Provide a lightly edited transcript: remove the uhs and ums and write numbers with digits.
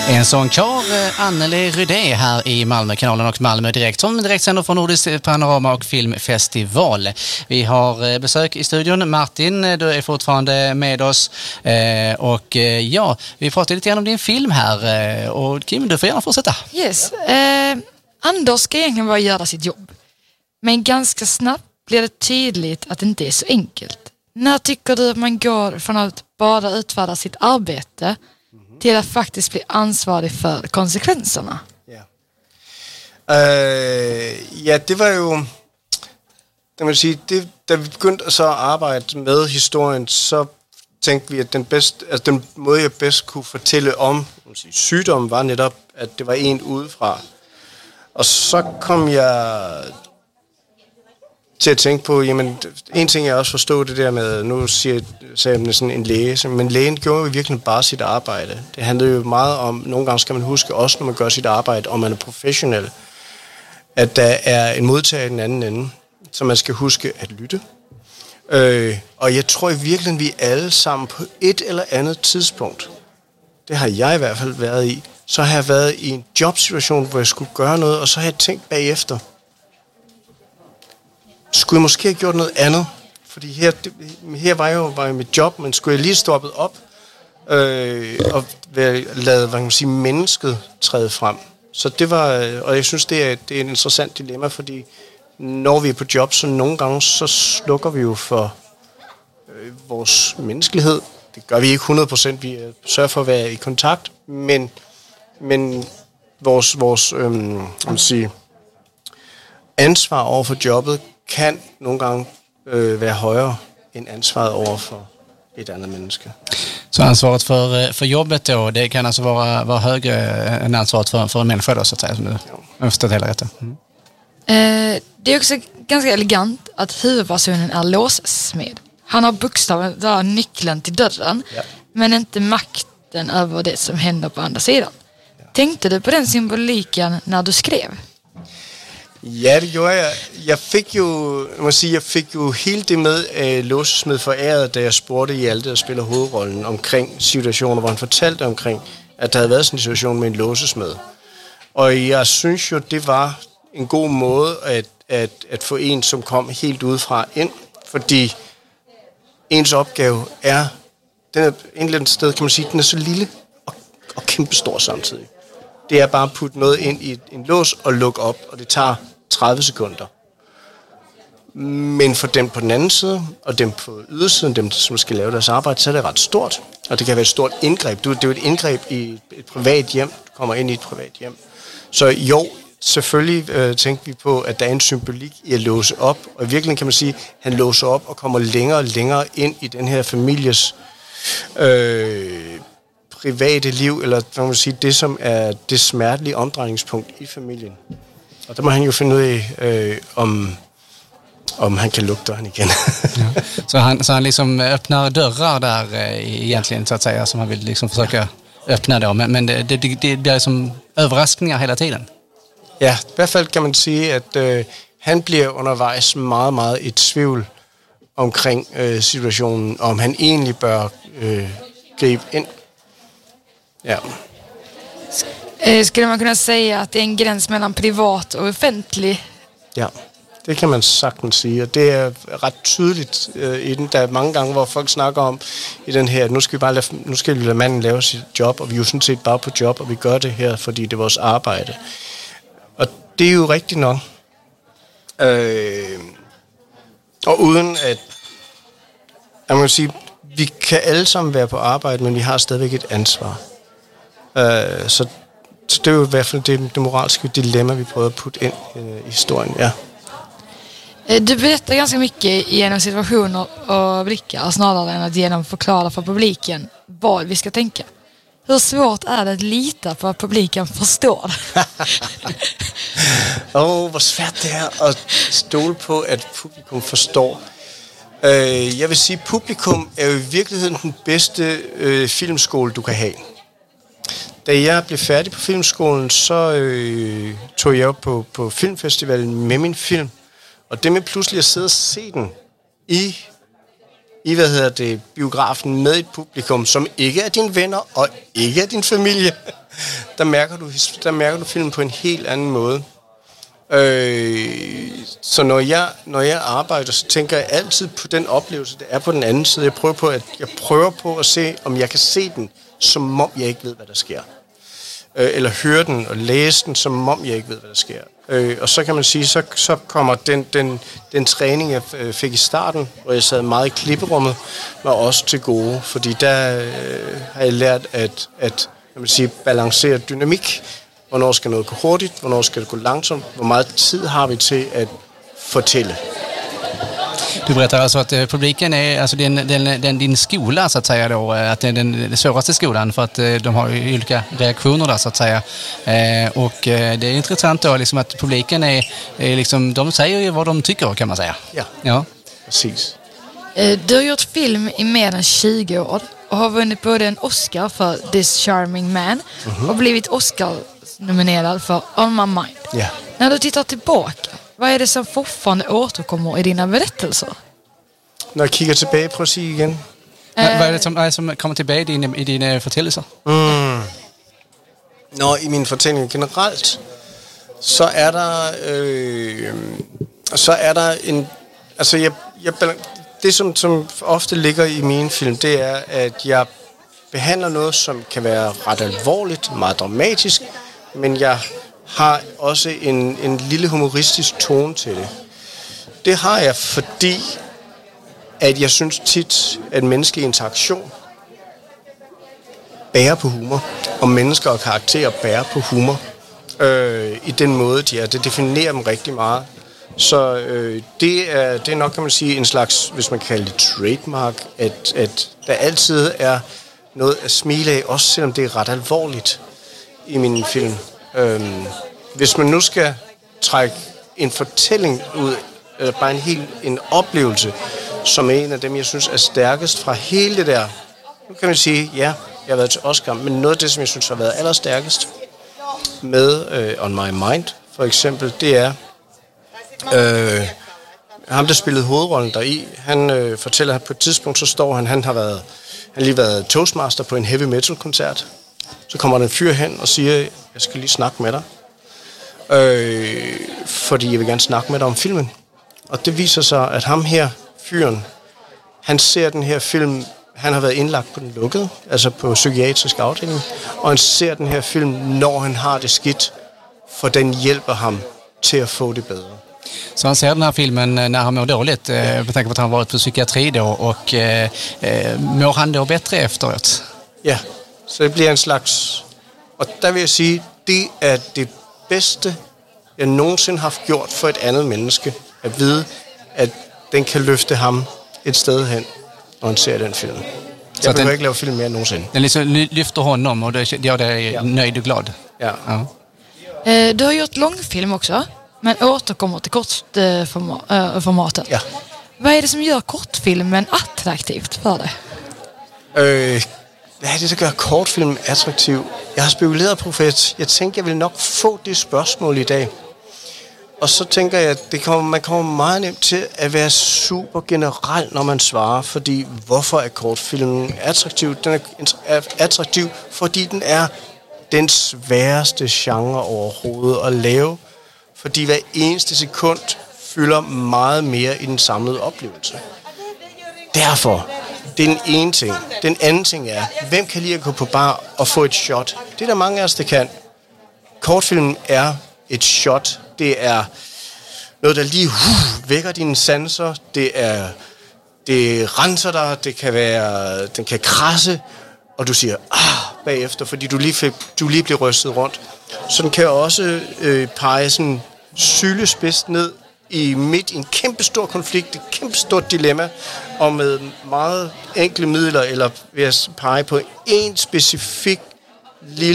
En sångkör, Anneli Rydé här i Malmökanalen och Malmö Direkt som direktsänder från Nordisk Panorama och Filmfestival. Vi har besök i studion. Martin, du är fortfarande med oss och ja, vi pratar lite grann om din film här och Kim, du får gärna fortsätta. Yes, Anders ska egentligen bara göra sitt jobb. Men ganska snabbt blir det tydligt att det inte är så enkelt. När tycker du att man går från att bara utföra sitt arbete till att faktiskt bli ansvarig för konsekvenserna? Ja, det var jo, kan man sige, da vi begyndte så at arbejde med historien, så tænkte vi, at den måde, jeg bedst kunne fortælle om sygdommen, var netop, at det var en udefra. Og så kom jeg til at tænke på, jamen, en ting jeg også forstod det der med, nu sagde jeg sådan en læge, men lægen gjorde jo virkelig bare sit arbejde. Det handlede jo meget om, nogle gange skal man huske, også når man gør sit arbejde, og man er professionel, at der er en modtager i den anden ende, så man skal huske at lytte. Og jeg tror i virkeligheden, vi alle sammen på et eller andet tidspunkt, det har jeg i hvert fald været i, så har jeg været i en jobsituation, hvor jeg skulle gøre noget, og så har jeg tænkt bagefter, skulle jeg måske have gjort noget andet? Fordi her var jeg mit job, men skulle jeg lige stoppet op og lade, hvad kan man sige, mennesket træde frem. Så det var, og jeg synes, det er et interessant dilemma, fordi når vi er på job, så nogle gange, så slukker vi jo for vores menneskelighed. Det gør vi ikke 100%, vi sørger for at være i kontakt, men vores man sige, ansvar over for jobbet kan nogle gange være højere end ansvaret over for ett annat människa. Så ansvaret för jobbet då, det kan alltså vara högre än ansvaret för en människa då, så att säga, som du har förstått hela rätt. Det är också ganska elegant att huvudpersonen är låssmed. Han har bokstaven, där nyckeln till dörren, men inte makten över det som händer på andra sidan. Tänkte du på den symboliken när du skrev? Ja, det gjorde jeg. Jeg fik jo hele det med låsesmed foræret, da jeg spurgte Hjalte, der spiller hovedrollen, omkring situationer, hvor han fortalte omkring, at der havde været sådan en situation med en låsesmed. Og jeg synes jo, det var en god måde at få en, som kom helt udefra ind, fordi ens opgave er, den er en eller anden sted, kan man sige, den er så lille og kæmpestor samtidig. Det er bare at putte noget ind i en lås og lukke op, og det tager 30 sekunder. Men for dem på den anden side, og dem på ydersiden, dem som skal lave deres arbejde, så er det ret stort. Og det kan være et stort indgreb. Det er jo et indgreb i et privat hjem. Du kommer ind i et privat hjem. Så jo, selvfølgelig tænker vi på, at der er en symbolik i at låse op. Og i virkeligheden kan man sige, at han låser op og kommer længere og længere ind i den her families private liv, eller man må sige, det som er det smertelige omdrejningspunkt i familien. Og der må han jo finde ud af, om han kan lukke døren igen. Ja. Så han liksom öppnar dörrar där egentligen, så att säga, som han vill liksom försöka öppna då. Men det blir liksom överraskningar hela tiden. Ja, i hvert fald kan man sige, at han bliver undervejs meget, meget i tvivl omkring situationen, om han egentlig bør gribe ind. Ja. Skulle man kunna säga att det är en gräns mellan privat och offentlig? Ja, det kan man sagtens sige, og det er ret tydeligt i den. Der er mange gange, hvor folk snakker om i den her, nu skal vi lade manden lave sit job, og vi er jo sådan set bare på job, og vi gør det her, fordi det er vores arbejde. Og det er jo rigtigt nok. Og uden at, jeg må sige, vi kan alle sammen være på arbejde, men vi har stadigvæk et ansvar. Så det er jo i hvert fald det moralske dilemma, vi prøver at putte ind i historien, ja. Du berättar ganska mycket genom situationer och blickar snarare än att genom förklara för publiken vad vi ska tänka. Hur svårt är det att lita på att publiken förstår? Hvor svært det er at stole på, at publikum forstår. Jeg vil sige, at publikum er jo i virkeligheden den bedste filmskole, du kan have. Da jeg blev færdig på filmskolen, så tog jeg op på filmfestivalen med min film. Og det med pludselig at sidde og se den i biografen med et publikum, som ikke er dine venner og ikke er din familie, der mærker du filmen på en helt anden måde. Så når jeg arbejder, så tænker jeg altid på den oplevelse, det er på den anden side. Jeg prøver på at se, om jeg kan se den, som om jeg ikke ved, hvad der sker. Eller høre den og læse den, som om jeg ikke ved, hvad der sker. Og så kan man sige, så kommer den træning, jeg fik i starten, hvor jeg sad meget i klipperummet, var også til gode. Fordi der har jeg lært at balancere dynamik. Hvornår skal noget gå hurtigt? Hvornår skal det gå langsomt? Hvor meget tid har vi til at fortælle? Du berättar alltså att publiken är alltså din skola så att säga då, att det är den svåraste skolan för att de har ju olika reaktioner där så att säga. Och det är intressant då liksom att publiken är liksom, de säger ju vad de tycker kan man säga. Ja. Precis. Du har gjort film i mer än 20 år och har vunnit både en Oscar för This Charming Man och blivit Oscar-nominerad för On My Mind. Ja. När du tittar tillbaka, vad är det som fortfarande återkommer i dina berättelser? Når jeg kigger tilbage, prøv at sige igen. Vad är det som kommer tillbaka i dine fortællinger? I mine fortællinger generelt, så er der en... Altså, det som ofte ligger i mine film, det er, at jeg behandler noget, som kan være ret alvorligt, meget dramatisk, men jeg har også en lille humoristisk tone til det. Det har jeg, fordi at jeg synes tit, at menneskelig interaktion bærer på humor, og mennesker og karakterer bærer på humor i den måde, de er. Det definerer dem rigtig meget. Så det er nok, kan man sige, en slags, hvis man kan kalde det trademark, at der altid er noget at smile af, også selvom det er ret alvorligt i mine film. Hvis man nu skal trække en fortælling ud, bare en oplevelse, som er en af dem, jeg synes er stærkest fra hele det der. Nu kan man sige, ja, jeg har været til Oscar, men noget af det, som jeg synes har været allerstærkest med On My Mind, for eksempel, det er ham, der spillede hovedrollen deri. Han fortæller, at på et tidspunkt, så står han har lige været toastmaster på en heavy metal koncert. Så kommer der en fyr hen og siger, jeg skal lige snakke med dig. Fordi jeg vil gerne snakke med dig om filmen. Og det viser sig, at ham her, fyren, han ser den her film, han har været indlagt på den lukkede, altså på psykiatrisk afdeling, og han ser den her film, når han har det skidt, for den hjælper ham til at få det bedre. Så han ser den här filmen när han mår dåligt, med tanke på att han varit på psykiatri då, och mår han då bättre efteråt? Ja, så det bliver en slags... Og der vil jeg sige, det er det bedste, jeg nogensinde har gjort for et andet menneske, at vide, at den kan løfte ham et sted hen, når han ser den film. Jeg behøver ikke lave film mere nogensinde. Den liksom lyfter honom och det gör dig nöjd och glad. Ja. Du har gjort långfilm också, men återkommer till kortformatet. Ja. Vad är det som gör kortfilmen attraktivt för dig? Hvad er det, der gør kortfilm attraktiv? Jeg har spekuleret på, for jeg tænker, jeg vil nok få det spørgsmål i dag. Og så tænker jeg, at man kommer meget nemt til at være super generel, når man svarer, fordi hvorfor er kortfilmen attraktiv? Den er attraktiv, fordi den er den sværeste genre overhovedet at lave, fordi hver eneste sekund fylder meget mere i den samlede oplevelse. Derfor, det er den ene ting. Den anden ting er, hvem kan lide at gå på bar og få et shot? Det er der mange af os, der kan. Kortfilmen er et shot. Det er noget, der lige vækker dine sanser. Det renser dig. Det kan være, den kan krasse, og du siger bagefter, fordi du lige bliver rystet rundt. Så den kan også pege sådan sylespids ned midt i en kæmpestor konflikt, et kæmpestort dilemma, og med meget enkle midler, eller ved at pege på en specifik lille